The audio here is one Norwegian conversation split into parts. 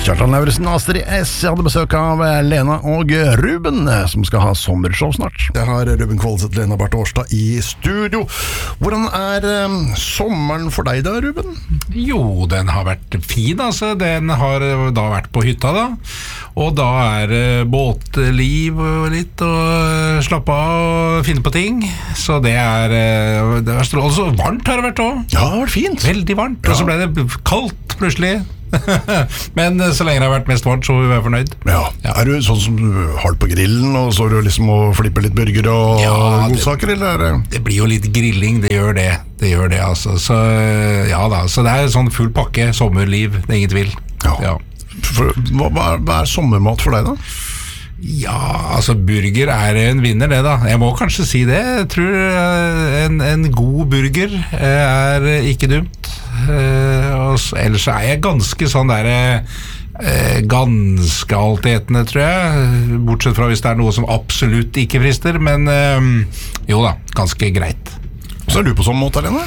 Kjartan Lauritzen, Astrid S. Jeg hadde besøk av Lena og Ruben, som skal ha sommershow snart. Jeg har Ruben Kvalseth, Lena Barth Årstad i studio. Hvordan sommeren for deg da, Ruben? Jo, den har vært fin, altså. Den har da vært på hytta da. Og da båtliv og litt, og slappe av og finne på ting. Så det strålende. Så varmt har det vært også. Ja, det har vært fint. Veldig varmt. Ja. Og så ble det kaldt plutselig. Men så lenge det har vært mest varmt, så vil vi være fornøyd. Ja. Du sånn som har det på grillen, og så du liksom og flipper litt burger og godsaker, eller det blir jo litt grilling, det gjør det altså. Så ja da, så det sånn full pakke, sommerliv, det ingen tvil. Ja. Hva sommermat for deg da? Ja, altså burger en vinner det da. Jeg må kanskje si det. Jeg tror en god burger ikke dumt. Ellers jeg ganske sånn ganske altetende, tror jeg. Bortsett fra hvis det noe som absolutt ikke frister. Men jo da, ganske greit. Så du på sånn måte, Lene?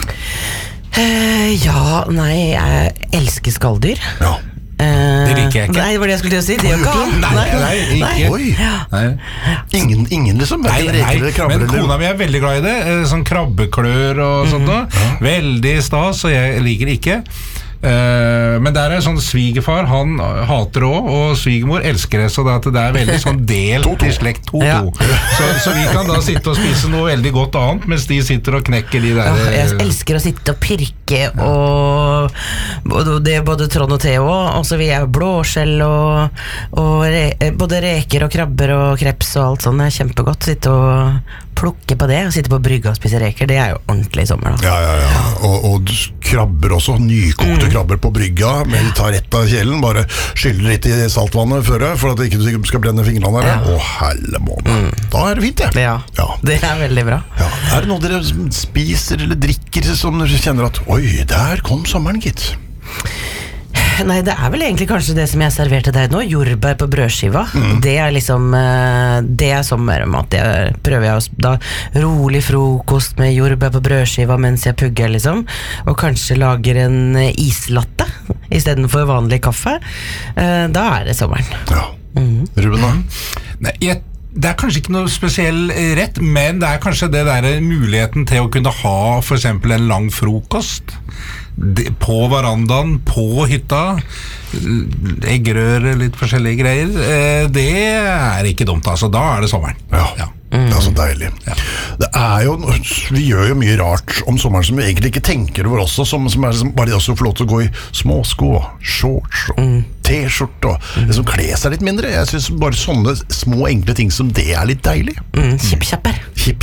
Jeg elsker skalldyr. Ja. Det liker jeg ikke. Nei, det var det jeg skulle til å si. Det gjør ikke Nei, ikke. Ingen liksom. Men kona mi veldig glad i det. Sånn krabbeklør og sånt da. Veldig stas, og jeg liker det ikke. Men der sånn svigerfar, han hater det også, og svigermor elsker det, så det veldig sånn delt i slekt 2-2. Så vi kan da sitte og spise noe veldig godt annet, mens de sitter og knekker de der. Jeg elsker å sitte og pirke, og det både Trond og Theo, og så vil jeg blåskjell og både reker og krabber og kreps og alt sånt. Det kjempegodt, sitte og plukke på det, og sitte på brygga og spise reker. Det jo ordentlig i sommer da. Ja. Og krabber også, nykokte krabber på brygga, men de tar rett av kjelen, bare skyller litt i saltvannet før det, for at det ikke skal brenne fingrene der. Å, helle måned. Da det fint, det. Ja, det veldig bra. Ja. Det noe dere spiser eller drikker som dere kjenner at, oi, der kom sommeren, gitt? Nei, det vel egentlig kanskje det som jeg serverte deg nå, jordbær på brødskiva. Det liksom, det sommermat. Det prøver jeg da rolig frokost med jordbær på brødskiva mens jeg pugger liksom, og kanskje lager en islatte i stedet for vanlig kaffe. Da det sommeren. Ja. Ruben da? Nei, det kanskje ikke noe spesiell rett, men det kanskje det muligheten til å kunne ha for eksempel en lang frokost på verandaen, på hytta, eggerøre, litt forskjellige greier. Det ikke dumt, altså. Da det sommeren. Ja. Det så deilig. Det jo, vi gjør jo mye rart om sommeren som vi egentlig ikke tenker over også, som liksom bare også får lov til å gå i småsko, shorts og t-skjort og liksom kle seg litt mindre. Jeg synes bare sånne små enkle ting som det litt deilig. Kjipp-kjapper,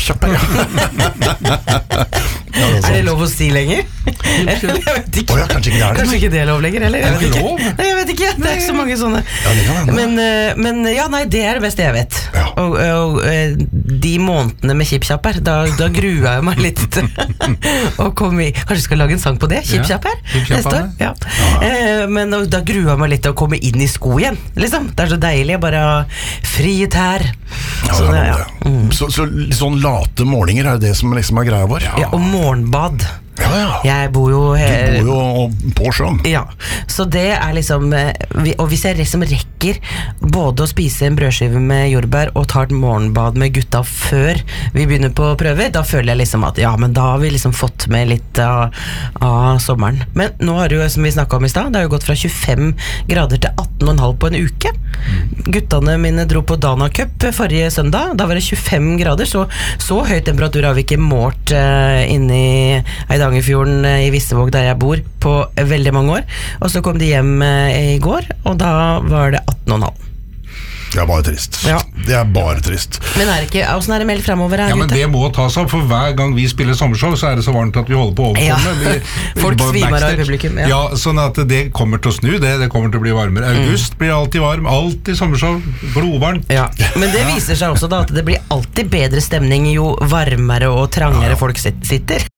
ja. Det lov å si lenger? Jeg vet ikke. Kanskje ikke det Kanskje ikke det lov lenger, eller? Det ikke lov? Nei, jeg vet ikke. Det ikke så mange sånne. Men det det beste jeg vet. Og de månedene med kjipp-kjapper, da gruer jeg meg litt til å komme i. Kanskje jeg skal lage en sang på det? Kjipp-kjapper? Neste år? Ja. Men da gruer jeg meg litt til å komme inn i sko igjen, liksom. Det så deilig, bare frie tær. Så sånn late målinger det som liksom greia vår? Ja, og morgenbad. Ja. Jeg bor jo Du bor jo på sjøen. Ja, så det liksom og hvis jeg liksom rekker både å spise en brødskive med jordbær og tar et morgenbad med gutta før vi begynner på prøver, da føler jeg liksom at men da har vi liksom fått med litt av sommeren. Men nå har det jo, som vi snakket om i sted, det har jo gått fra 25 grader til 18,5 på en uke. Guttene mine dro på Dana Cup forrige søndag, da var det 25 grader, så høy temperatur har vi ikke målt inni Eidangerfjorden i Vissevåg der jeg bor på veldig mange år, og så kom de hjem i går, og da var det 18,5. Det bare trist. Det bare trist. Men hvordan det meldt fremover her, men det må tas opp, for hver gang vi spiller sommershow, så det så varmt at vi holder på å overkomme. Folk svimer av i publikum. Ja, sånn at det kommer til å snu, det kommer til å bli varmere. August blir alltid varm, alltid sommershow, blodvarmt. Ja, men det viser seg også da at det blir alltid bedre stemning jo varmere og trangere folk sitter.